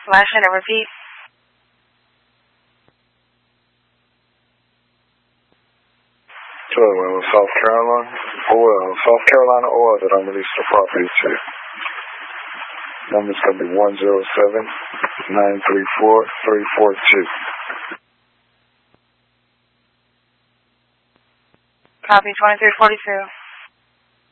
Last and repeat. South Carolina oil that I'm releasing the property to. Number's going to be 107-934-342. Copy 2342.